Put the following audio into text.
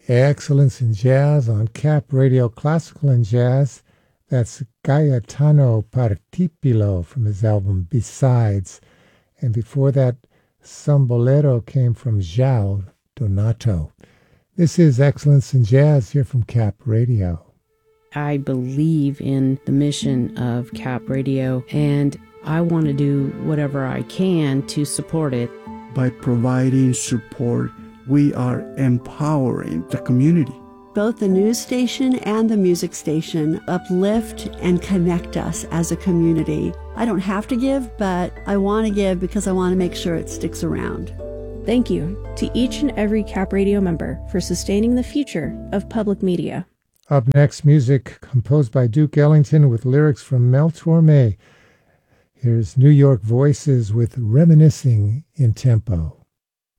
Excellence in Jazz on Cap Radio Classical and Jazz. That's Gaetano Partipilo from his album Besides. And before that, Some Bolero came from João Donato. This is Excellence in Jazz here from Cap Radio. I believe in the mission of Cap Radio, and I want to do whatever I can to support it. By providing support, we are empowering the community. Both the news station and the music station uplift and connect us as a community. I don't have to give, but I want to give because I want to make sure it sticks around. Thank you to each and every Cap Radio member for sustaining the future of public media. Up next, music composed by Duke Ellington with lyrics from Mel Torme. Here's New York Voices with Reminiscing in Tempo.